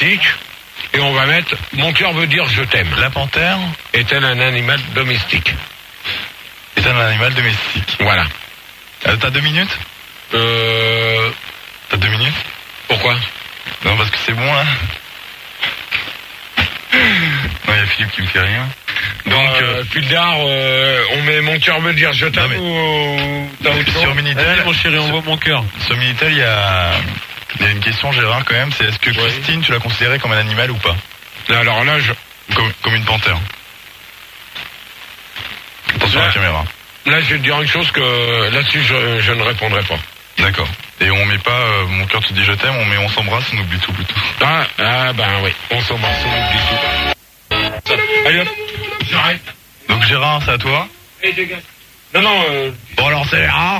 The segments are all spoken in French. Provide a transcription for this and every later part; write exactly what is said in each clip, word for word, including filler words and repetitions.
domestique. Et on va mettre mon cœur veut dire je t'aime. La panthère est-elle un animal domestique? Est-elle un animal domestique? Voilà. Euh, t'as deux minutes? Euh... T'as deux minutes? Pourquoi? Non, parce que c'est bon, là. Non, il y a Philippe qui me fait rien. Donc, euh, euh, Pildar, euh, on met mon cœur veut dire je t'aime mais... ou t'as autre chose? Sur Minitel, allez, mon chéri, envoie mon cœur. Sur Minitel, il y a... il y a une question, Gérard, quand même, c'est est-ce que oui. Christine, tu l'as considérée comme un animal ou pas? Alors là, je... Comme, comme une panthère. Attention là, à la caméra. Là, je vais te dire une chose que là-dessus, je, je ne répondrai pas. D'accord. Et on met pas euh, mon cœur te dit je t'aime, on met on s'embrasse, on oublie tout plutôt. Ah, ah ben oui, on s'embrasse, on oublie tout. Ça, allez hop, j'arrête. Donc Gérard, c'est à toi? Allez, dégage. Non, non, euh... Bon alors c'est Gérard.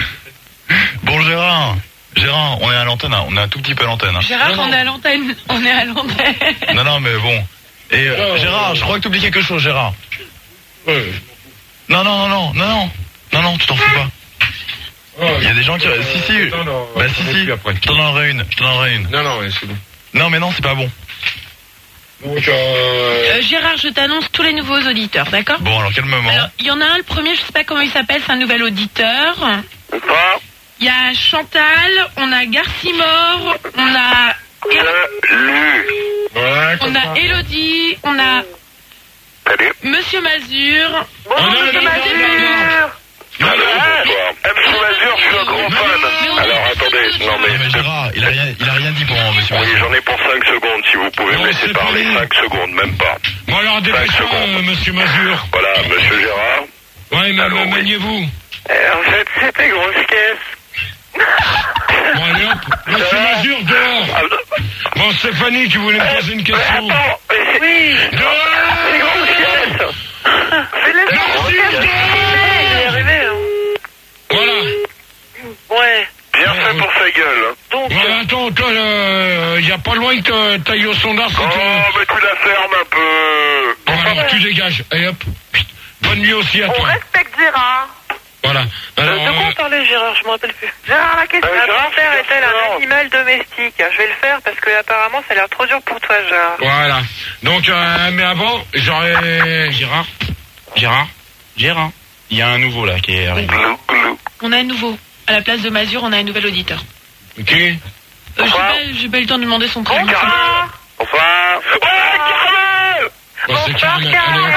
Bon Gérard. Gérard, on est à l'antenne, hein. On est un tout petit peu à l'antenne. Hein. Gérard, on est à l'antenne. On est à l'antenne. Non, non, mais bon. Et euh, non, Gérard, non, je crois que tu oublies quelque chose, Gérard. Ouais. Non, non, non, non, non, non. Non, non, tu t'en fous pas. Oh, il y a des gens qui... Euh, si, si. Non, non, bah si, si. Je t'en donnerai une. Je t'en donnerai une. Non, non, c'est bon. Non, mais non, c'est pas bon. Donc, euh... Euh, Gérard, je t'annonce tous les nouveaux auditeurs, d'accord? Bon, alors quel moment? Alors, il y en a un, le premier, je sais pas comment il s'appelle, c'est un nouvel auditeur. Pas. Il y a Chantal, on a Garcimore, on a... Salut. Ouais, On a Elodie, on a Salut. Monsieur Mazur. Bonjour, Monsieur Mazur. Alors, bonsoir. M. Mazur, je suis un grand fan. Alors, attendez. Non, mais... Non, mais Gérard, il a rien, il a rien dit pour moi, monsieur. Oui, j'en ai pour cinq secondes, si vous pouvez Non, me laisser c'est parler. fini. cinq secondes, même pas. Bon, alors, dépêchez-vous, euh, Monsieur Mazur. Voilà, Monsieur Gérard. Ouais, mais Allô, oui. maniez-vous. en fait, c'était grosse caisse. Bon, allez hop. Monsieur Mazur, dehors. Bon, Stéphanie, tu voulais me poser une question. Attends, mais c'est... Oui. Dehors. C'est grosse caisse. C'est les grosses caisses. Je vais y arriver, hein. Voilà. Ouais. Bien fait pour sa gueule. Hein. Donc, ouais, attends, toi, il euh, y a pas loin que t'ailles au sondage. Oh, mais tu la fermes un peu. Bon, alors, tu dégages. Allez, hop. Bonne nuit aussi à On toi. respecte Gérard. Voilà. Alors, de quoi on euh, parlait, Gérard? Je me rappelle plus. Gérard, la question. Euh, La Gérard, panthère c'est est-elle Gérard. un animal domestique? Je vais le faire parce que apparemment ça a l'air trop dur pour toi, Gérard. voilà. Donc, euh, mais avant, j'aurais... Gérard Gérard Gérard, il y a un nouveau là qui est arrivé. Glou, glou. On a un nouveau. À la place de Mazur, on a un nouvel auditeur. Qui Euh, j'ai Bonsoir. pas, j'ai pas eu le temps de demander son prénom. Bonsoir. Bonsoir. Oh, caramel. Bon, c'est Bonsoir, Caramel. Caramel.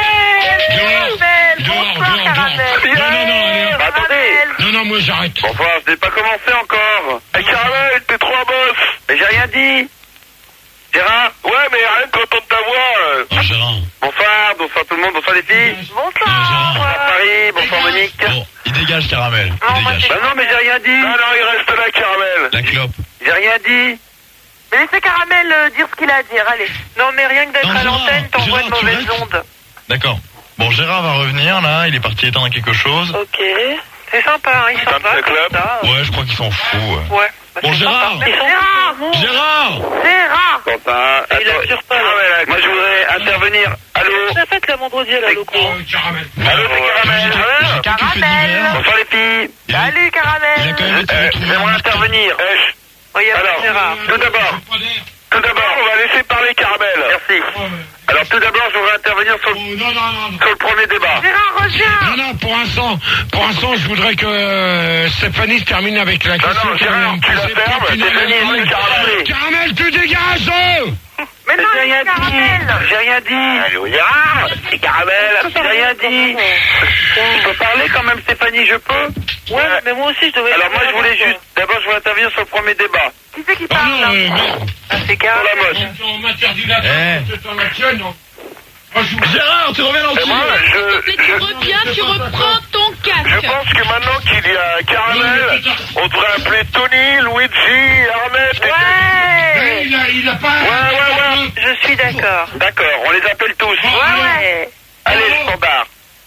Dehors. Caramel. Dehors, Bonsoir, dehors, Caramel. dehors. Non, non, non, allez, hop. Bah, attendez. Caramel. Non, non, moi, j'arrête. Bonsoir, je n'ai pas commencé encore. Hey, Caramel, t'es trop un boss. Mais j'ai rien dit. Gérard? Ouais, mais rien qu'entendre ta voix. euh. Oh, Gérard. Bonsoir, bonsoir tout le monde, bonsoir les filles. Bonsoir. Gérard. Bonsoir Paris, bonsoir Monique. Bon, il dégage, Caramel. Non, Il moi, dégage. Bah non, mais j'ai rien dit. Ah non, il reste là, Caramel. La clope. J'ai rien dit. Mais laissez Caramel euh, dire ce qu'il a à dire, allez. Non, mais rien que d'être Non, à Gérard, l'antenne, t'envoies de Gérard, tu mauvaises restes ondes. D'accord. Bon, Gérard va revenir, là. Il est parti éteindre quelque chose. Ok. C'est sympa, hein, il s'en Tape va le comme club. ça. Ouais, je crois qu'il s'en fout. ouais. Ouais. Bah, Bon, c'est Gérard. sympa. Gérard. Gérard Gérard. Quentin, Il attends. assure pas, là. Caramel, moi je voudrais intervenir. Allô? Ça fait la vendredi à la loco. Oh, Caramel. Allô, c'est Caramel. J'ai quelques faits Caramel. divers. Bonsoir les filles. Il a- Salut, Caramel. Il a quand même été Euh, retrouvé. J'aimerais en intervenir. Eh, chut. Regarde, Alors, Gérard. tout d'abord, tout d'abord, on va laisser parler Caramel. Merci. Alors tout d'abord, je voudrais intervenir sur le, Oh, non, non, non, non. sur le premier débat. Gérard, reviens. Non, non, pour l'instant, pour l'instant, je voudrais que euh, Stéphanie se termine avec la question non, qu'elle vient Gérard, de tu la poser. fermes, Puis c'est fini, Caramel. c'est Caramel. Caramel, tu dégages oh Mais non, J'ai rien Caramel. dit. J'ai rien dit. Allô, Gérard, c'est Caramel. J'ai rien dit. Je peux parler quand même, Stéphanie, je peux? Ouais, mais moi aussi, je devais... Alors moi, je voulais juste, d'abord, je voulais intervenir sur le premier débat. Qui c'est qui Oh parle, non, là? euh, merde. Ah, c'est Sur la Caramel. mode. On m'interdit la Eh. c'est dans la tienne, non. Moi, je vous... Gérard, tu reviens dans le Et moi, studio. S'il te plaît, je, tu je, reviens, tu reprends ton je casque. pense que maintenant qu'il y a Caramel, on devrait appeler Tony, Luigi, Arnett et... Eh, Ouais. il a, il a pas... Ouais, ouais, ouais. Je suis d'accord. D'accord, on les appelle tous. Ouais, ouais. Allez, le standard.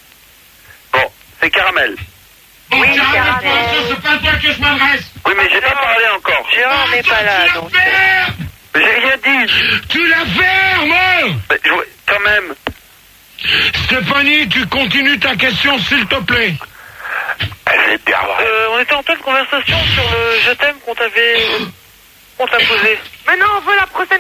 Bon, c'est Caramel. Bon, Oui, Caramel, Caramel. pour l'instant, c'est pas à toi que je m'adresse. Oui, mais j'ai pas parlé encore. Gérard n'est pas là, Tu donc... la fermes. J'ai rien dit. Tu la fermes. Mais je- Quand même. Stéphanie, tu continues ta question, s'il te plaît. Elle est bien vraie. Euh, on était en pleine conversation sur le je t'aime qu'on t'avait... qu'on t'a posé. Mais non, on veut la prochaine